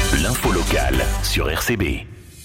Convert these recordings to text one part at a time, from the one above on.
L'info locale sur RCB.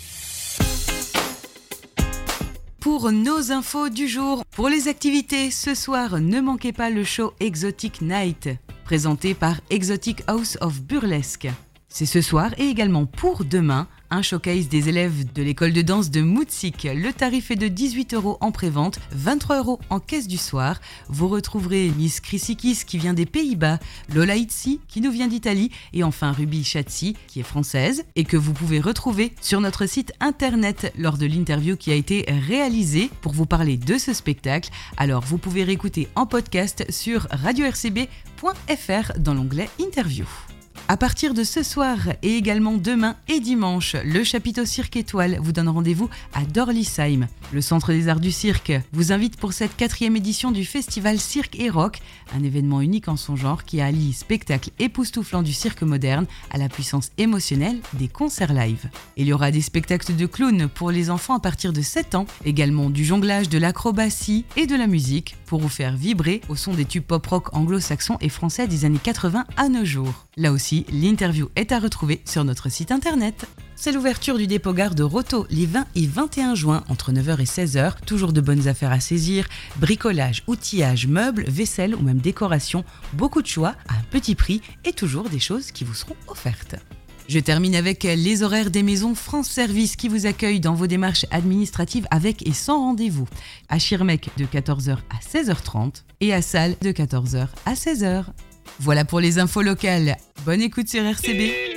Pour nos infos du jour, pour les activités, ce soir, ne manquez pas le show Exotic Night, présenté par Exotic House of Burlesque. C'est ce soir et également pour demain, un showcase des élèves de l'école de danse de Moutsik. Le tarif est de 18 € en prévente, 23 € en caisse du soir. Vous retrouverez Miss Chrissikis qui vient des Pays-Bas, Lola Itzi qui nous vient d'Italie et enfin Ruby Chatsi qui est française et que vous pouvez retrouver sur notre site internet lors de l'interview qui a été réalisée pour vous parler de ce spectacle. Alors vous pouvez réécouter en podcast sur radio-rcb.fr dans l'onglet Interview. À partir de ce soir et également demain et dimanche, le chapiteau Cirque Étoile vous donne rendez-vous à Dorlisheim. Le Centre des Arts du Cirque vous invite pour cette 4e édition du festival Cirque et Rock, un événement unique en son genre qui allie spectacle époustouflant du cirque moderne à la puissance émotionnelle des concerts live. Il y aura des spectacles de clowns pour les enfants à partir de 7 ans, également du jonglage, de l'acrobatie et de la musique pour vous faire vibrer au son des tubes pop-rock anglo-saxons et français des années 80 à nos jours. Là aussi, l'interview est à retrouver sur notre site internet. C'est l'ouverture du dépôt gare de Roto les 20 et 21 juin entre 9h et 16h. Toujours de bonnes affaires à saisir, bricolage, outillage, meubles, vaisselle ou même décoration. Beaucoup de choix à un petit prix et toujours des choses qui vous seront offertes. Je termine avec les horaires des maisons France Service qui vous accueillent dans vos démarches administratives avec et sans rendez-vous. À Schirmeck de 14h à 16h30 et à Salles de 14h à 16h. Voilà pour les infos locales. Bonne écoute sur RCB.